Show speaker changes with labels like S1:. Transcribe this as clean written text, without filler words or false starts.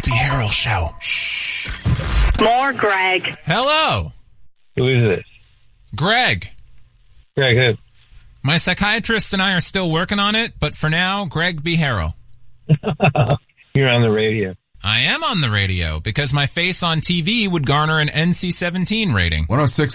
S1: Greg B. Harrell Show. Shh.
S2: More Greg.
S1: Hello.
S3: Who is this?
S1: Greg.
S3: Greg who?
S1: My psychiatrist and I are still working on it, but for now, Greg B. Harrell.
S3: You're on the radio.
S1: I am on the radio because my face on TV would garner an NC-17 rating.
S4: 106